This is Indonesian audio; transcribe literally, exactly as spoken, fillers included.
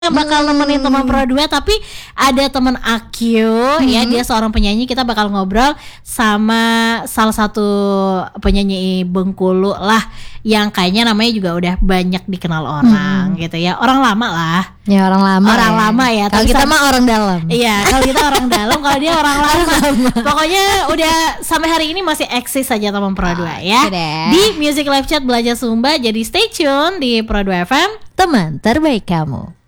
yang bakal nemenin teman Pro dua, tapi ada teman Akyu hmm. ya, dia seorang penyanyi. Kita bakal ngobrol sama salah satu penyanyi Bengkulu lah, yang kayaknya namanya juga udah banyak dikenal orang hmm. gitu ya, orang lama lah. Ya orang lama. Orang ya. lama ya. Kalau kita mah orang dalam. Iya, kalau kita orang dalam, kalau dia orang lama. Pokoknya udah sampai hari ini masih eksis saja teman Pro dua ya. Deh. Di Music Live Chat Belajar Sumba. Jadi stay tune di Pro dua F M, teman terbaik kamu.